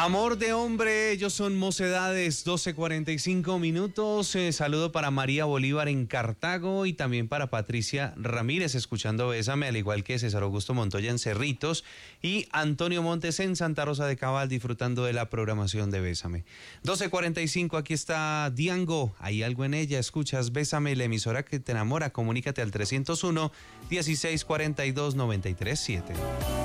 Amor de hombre, ellos son Mocedades, 12:45. Saludo para María Bolívar en Cartago y también para Patricia Ramírez, escuchando Bésame, al igual que César Augusto Montoya en Cerritos y Antonio Montes en Santa Rosa de Cabal, disfrutando de la programación de Bésame. 12:45, aquí está Diango, hay algo en ella, escuchas Bésame, la emisora que te enamora, comunícate al 301-1642-937.